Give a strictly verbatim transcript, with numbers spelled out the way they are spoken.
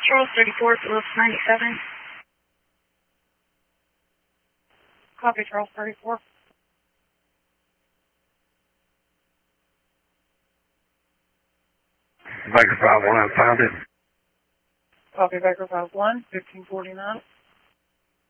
Charles thirty-four, Phillips ninety-seven. Copy, Charles thirty-four. Baker five one, I found it. Copy, Baker five one, fifteen forty-nine.